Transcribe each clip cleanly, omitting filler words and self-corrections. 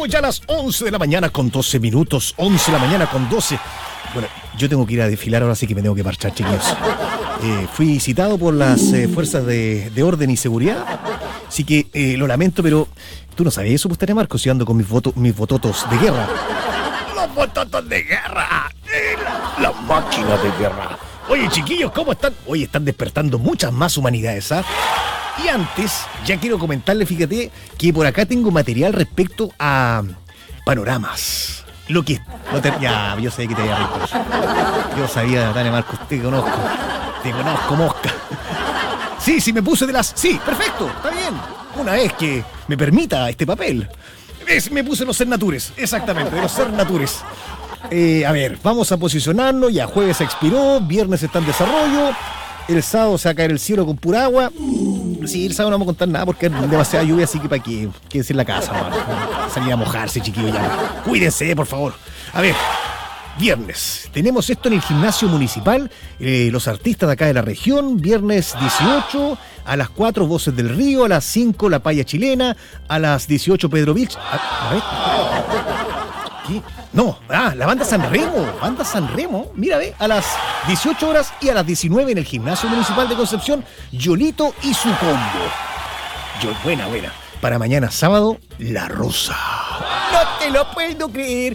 Estamos ya a las 11 de la mañana con 12 minutos. 11 de la mañana con 12. Bueno, yo tengo que ir a desfilar ahora, sí que me tengo que marchar, chiquillos. Fui citado por las fuerzas de orden y seguridad. Así que lo lamento, pero tú no sabías eso, pues, Tania Marcos, si ando con mis bototos de guerra. ¡Los bototos de guerra! ¡La máquina de guerra! Oye, chiquillos, ¿cómo están? Hoy están despertando muchas más humanidades, ¿ah? Y antes, ya quiero comentarles, fíjate, que por acá tengo material respecto a panoramas. Ya, yo sabía que te había rico. Yo sabía, Tania Marcos, te conozco, mosca. Sí, me puse de las... Sí, perfecto, está bien. Una vez que me permita este papel. Me puse los cernatures, exactamente, de los cernatures. A ver, vamos a posicionarnos. Ya, jueves expiró, viernes está en desarrollo. El sábado se va a caer el cielo con pura agua. Sí, el sábado no vamos a contar nada porque hay demasiada lluvia, así que para qué, quédense en la casa, ¿no? Salir a mojarse, chiquillos, ya. Cuídense, por favor. A ver, viernes. Tenemos esto en el gimnasio municipal. Los artistas de acá de la región. Viernes 18, a las 4, Voces del Río. A las 5, La Paya Chilena. A las 18, Pedro Vilch. A ver. ¿Qué? No, la banda San Remo, mira, ve, a las 18 horas y a las 19 en el gimnasio municipal de Concepción, Yolito y su combo. Buena. Para mañana sábado, La Rosa. No te lo puedo creer.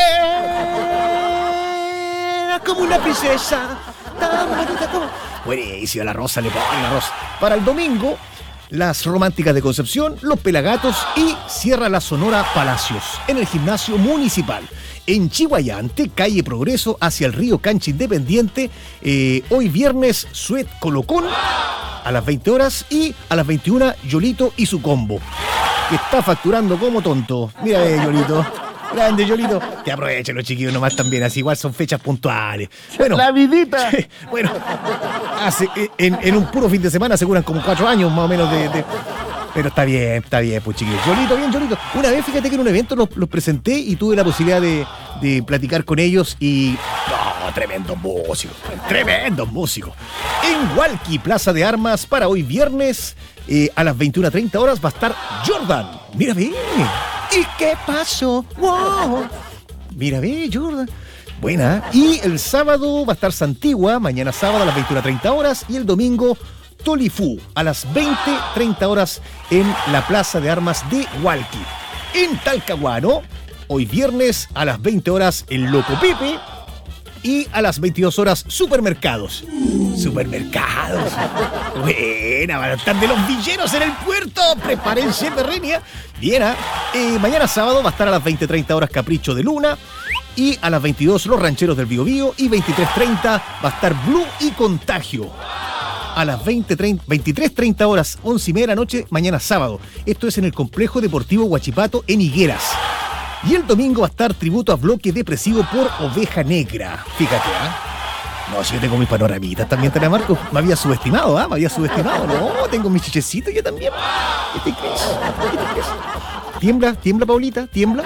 Era como una princesa, tan bonita como... Buenísima, La Rosa, le ponen La Rosa. Para el domingo, Las Románticas de Concepción, Los Pelagatos y cierra la Sonora Palacios en el gimnasio municipal. En Chihuayante, calle Progreso hacia el río Cancha Independiente, hoy viernes Suet Colocón a las 20 horas y a las 21 Yolito y su combo, que está facturando como tonto. Mira, Yolito. Grande, Yolito. Que aprovechen los chiquillos nomás también, así igual son fechas puntuales. Bueno, la vidita. Bueno, en un puro fin de semana aseguran como 4 años más o menos de... Pero está bien, pues, chiquillos. Yolito. Una vez, fíjate que en un evento los presenté y tuve la posibilidad de platicar con ellos y... No, tremendos músicos. En Hualqui, Plaza de Armas, para hoy viernes, a las 21:30 horas va a estar Jordan. Mira, ve. ¿Y qué pasó? ¡Wow! Mira, ve, Jordan. Buena. Y el sábado va a estar Santigua, mañana sábado a las 21:30 horas, y el domingo Tolifú a las 20:30 horas en la Plaza de Armas de Hualqui. En Talcahuano, hoy viernes a las 20 horas el Loco Pepe y a las 22 horas Supermercados. Buena, van a estar de los villeros en el puerto. Prepárense, perrenia. Bien, mañana sábado va a estar a las 20:30 horas Capricho de Luna. Y a las 22 Los Rancheros del Biobío. Y 23:30 va a estar Blue y Contagio. A las 23:30 horas, 11:30 de la noche, mañana sábado. Esto es en el Complejo Deportivo Huachipato en Higueras. Y el domingo va a estar tributo a Bloque Depresivo por Oveja Negra. Fíjate, No, si yo tengo mis panoramitas también, Tania Marcos. Me había subestimado, No, tengo mis chichecitos yo también. ¿Qué te crees? Tiembla, Paulita, tiembla.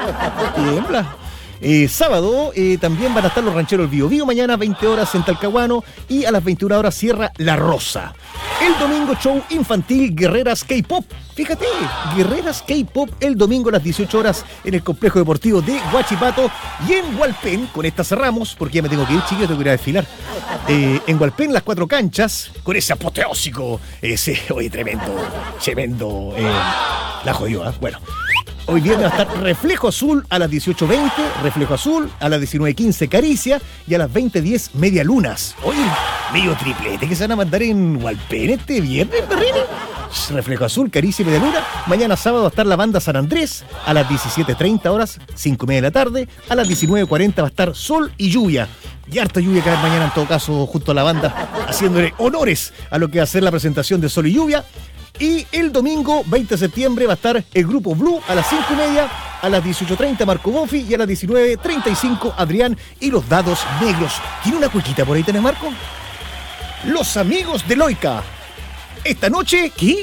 Sábado también van a estar los Rancheros del Biobío mañana 20 horas en Talcahuano y a las 21 horas cierra La Rosa. El domingo show infantil Guerreras K-Pop. Fíjate, Guerreras K-Pop el domingo a las 18 horas en el Complejo Deportivo de Huachipato y en Hualpén, con esta cerramos porque ya me tengo que ir, chiquillos, tengo que ir a desfilar. En Hualpén las 4 canchas con ese apoteósico, tremendo, la jodió, Bueno. Hoy viernes va a estar Reflejo Azul a las 18:20, Reflejo Azul a las 19:15 Caricia y a las 20:10 Media Lunas. Oye, medio triplete que se van a mandar en Hualpén este viernes, perrini. Reflejo Azul, Caricia y Media Luna. Mañana sábado va a estar la banda San Andrés a las 17:30 horas, 5:30 de la tarde. A las 19:40 va a estar Sol y Lluvia. Y harta lluvia que va a haber mañana en todo caso junto a la banda, haciéndole honores a lo que va a ser la presentación de Sol y Lluvia. Y el domingo 20 de septiembre va a estar el Grupo Blue a las 5:30, a las 18:30 Marco Bonfi y a las 19:35 Adrián y los Dados Negros. ¿Tiene una cuequita por ahí, tenés, Marco? Los Amigos de Loica. Esta noche, ¿qué?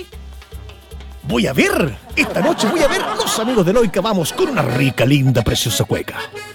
Esta noche voy a ver Los Amigos de Loica. Vamos con una rica, linda, preciosa cueca.